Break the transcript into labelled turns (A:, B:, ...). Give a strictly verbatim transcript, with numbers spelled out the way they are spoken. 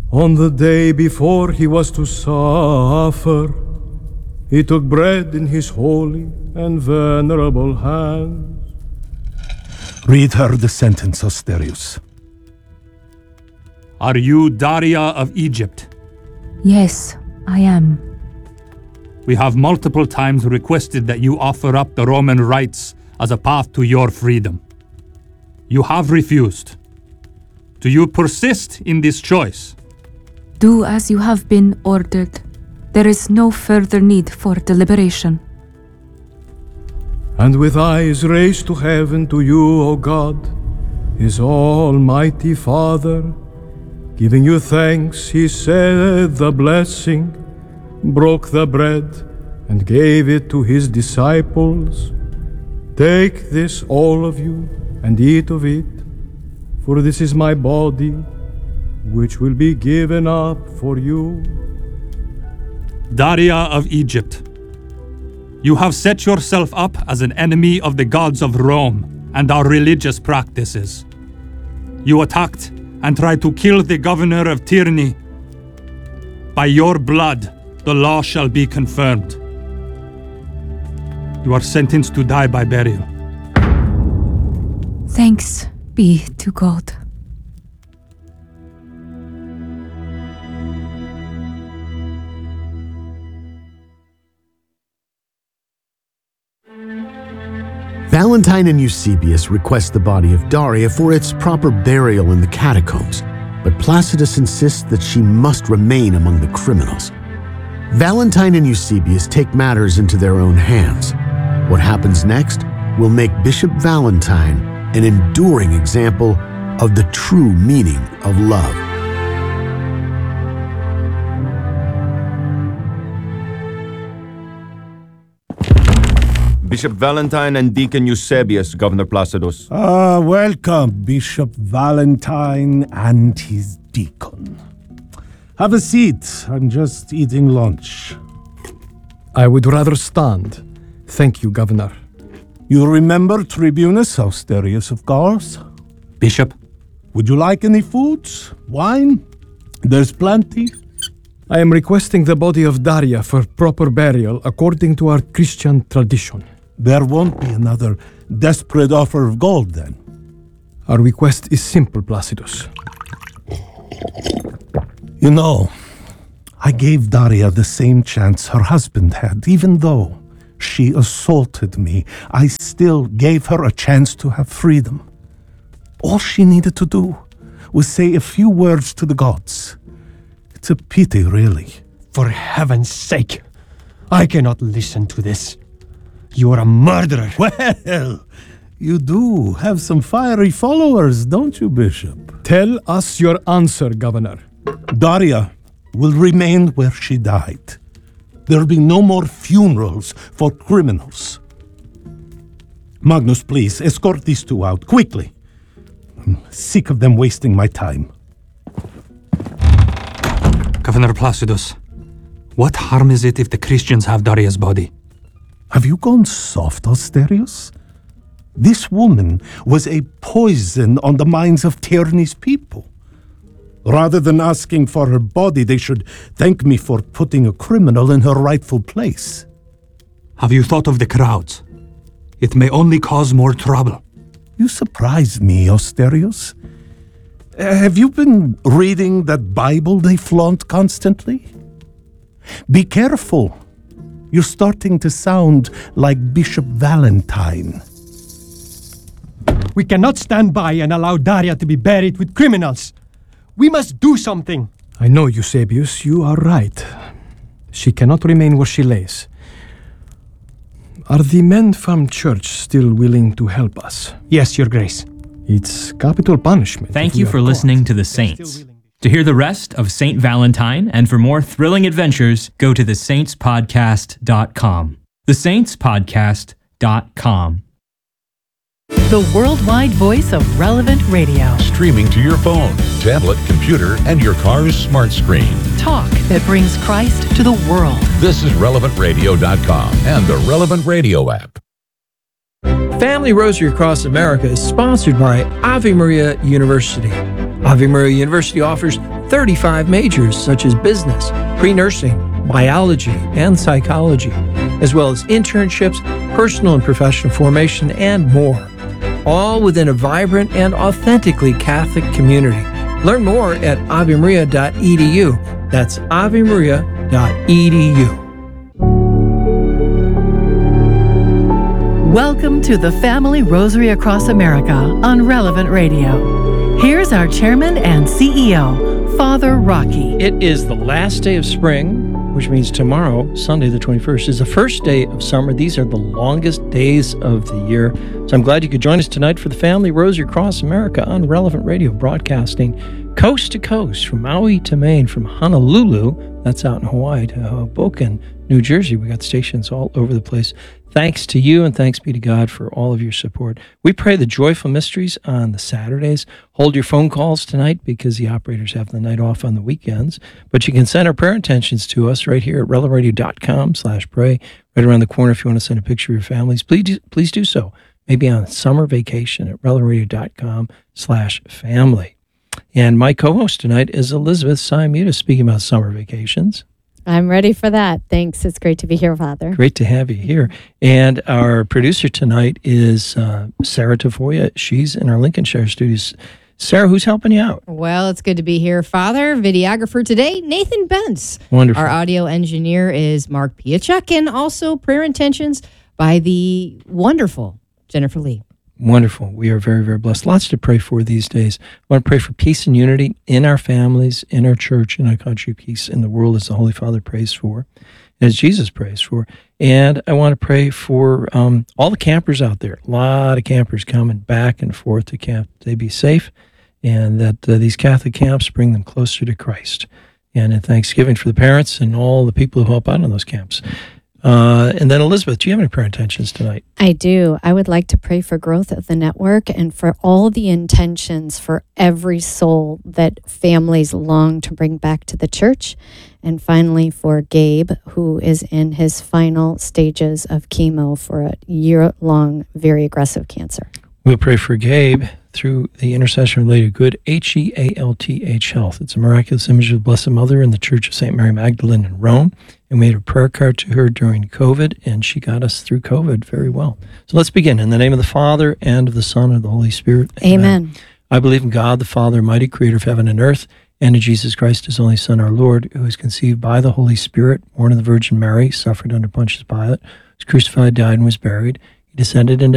A: On the day before he was to suffer, he took bread in his holy and venerable hands.
B: Read her the sentence, Asterius.
C: Are you Daria of Egypt?
D: Yes, I am.
C: We have multiple times requested that you offer up the Roman rites as a path to your freedom. You have refused. Do you persist in this choice?
D: Do as you have been ordered. There is no further need for deliberation.
A: And with eyes raised to heaven to you, O God, his almighty Father, giving you thanks, he said the blessing, broke the bread, and gave it to his disciples. Take this, all of you, and eat of it, for this is my body, which will be given up for you.
C: Daria of Egypt, you have set yourself up as an enemy of the gods of Rome and our religious practices. You attacked and tried to kill the governor of Tyranny. By your blood, the law shall be confirmed. You are sentenced to die by burial.
D: Thanks be to God.
E: Valentine and Eusebius request the body of Daria for its proper burial in the catacombs, but Placidus insists that she must remain among the criminals. Valentine and Eusebius take matters into their own hands. What happens next will make Bishop Valentine an enduring example of the true meaning of love.
F: Bishop Valentine and Deacon Eusebius, Governor Placidus.
B: Ah, welcome, Bishop Valentine and his deacon. Have a seat. I'm just eating lunch.
A: I would rather stand. Thank you, Governor.
B: You remember Tribunus Austerius of Gars?
C: Bishop,
B: Would you like any food? Wine? There's plenty.
A: I am requesting the body of Daria for proper burial according to our Christian tradition.
B: There won't be another desperate offer of gold then.
A: Our request is simple, Placidus.
B: You know, I gave Daria the same chance her husband had. Even though she assaulted me, I still gave her a chance to have freedom. All she needed to do was say a few words to the gods. It's a pity, really.
G: For heaven's sake, I cannot listen to this. You are a murderer.
B: Well, you do have some fiery followers, don't you, Bishop?
A: Tell us your answer, Governor.
B: Daria will remain where she died. There'll be no more funerals for criminals. Magnus, please, escort these two out, quickly. I'm sick of them wasting my time.
C: Governor Placidus, what harm is it if the Christians have Daria's body?
B: Have you gone soft, Asterius? This woman was a poison on the minds of Tyranny's people. Rather than asking for her body, they should thank me for putting a criminal in her rightful place.
C: Have you thought of the crowds? It may only cause more trouble.
B: You surprise me, Asterius. Uh, have you been reading that Bible they flaunt constantly? Be careful. You're starting to sound like Bishop Valentine.
G: We cannot stand by and allow Daria to be buried with criminals. We must do something.
A: I know, Eusebius, you are right. She cannot remain where she lays. Are the men from church still willing to help us?
G: Yes, Your Grace.
A: It's capital punishment.
H: Thank you for listening to The Saints. To hear the rest of Saint Valentine and for more thrilling adventures, go to the saints podcast dot com. the saints podcast dot com.
I: The worldwide voice of Relevant Radio.
J: Streaming to your phone, tablet, computer, and your car's smart screen.
I: Talk that brings Christ to the world.
J: This is relevant radio dot com and the Relevant Radio app.
K: Family Rosary Across America is sponsored by Ave Maria University. Ave Maria University offers thirty-five majors such as business, pre-nursing, biology, and psychology, as well as internships, personal and professional formation, and more. All within a vibrant and authentically Catholic community. Learn more at ave maria dot e d u. That's ave maria dot e d u.
I: Welcome to the Family Rosary Across America on Relevant Radio. Here's our chairman and C E O, Father Rocky.
K: It is the last day of spring, which means tomorrow, Sunday the twenty-first, is the first day of summer. These are the longest days of the year. So I'm glad you could join us tonight for the Family Rosary Across America on Relevant Radio, broadcasting coast to coast from Maui to Maine, from Honolulu, that's out in Hawaii, to Hoboken, New Jersey. We got stations all over the place. Thanks to you and thanks be to God for all of your support. We pray the joyful mysteries on the Saturdays. Hold your phone calls tonight because the operators have the night off on the weekends. But you can send our prayer intentions to us right here at relevant radio dot com slash pray. Right around the corner if you want to send a picture of your families, please do, please do so. Maybe on summer vacation at relevant radio dot com slash family. And my co-host tonight is Elizabeth Simuta, speaking about summer vacations.
L: I'm ready for that. Thanks. It's great to be here, Father.
K: Great to have you here. And our producer tonight is uh, Sarah Tavoya. She's in our Lincolnshire studios. Sarah, who's helping you out?
M: Well, it's good to be here, Father. Videographer today, Nathan Bentz.
K: Wonderful.
M: Our audio engineer is Mark Piachuk, and also prayer intentions by the wonderful Jennifer Lee.
K: Wonderful. We are very, very blessed. Lots to pray for these days. I want to pray for peace and unity in our families, in our church, in our country, peace in the world as the Holy Father prays for, as Jesus prays for. And I want to pray for um, all the campers out there. A lot of campers coming back and forth to camp. They be safe, and that uh, these Catholic camps bring them closer to Christ. And in thanksgiving for the parents and all the people who help out on those camps. Uh, and then, Elizabeth, do you have any prayer intentions tonight?
L: I do. I would like to pray for growth of the network and for all the intentions for every soul that families long to bring back to the church. And finally, for Gabe, who is in his final stages of chemo for a year-long, very aggressive cancer.
K: We'll pray for Gabe through the intercession of Lady Good, H E A L T H Health. It's a miraculous image of the Blessed Mother in the Church of Saint Mary Magdalene in Rome. And we made a prayer card to her during COVID, and she got us through COVID very well. So let's begin. In the name of the Father, and of the Son, and of the Holy Spirit.
L: Amen. Amen.
K: I believe in God, the Father, mighty creator of heaven and earth, and in Jesus Christ, his only Son, our Lord, who was conceived by the Holy Spirit, born of the Virgin Mary, suffered under Pontius Pilate, was crucified, died, and was buried. He descended into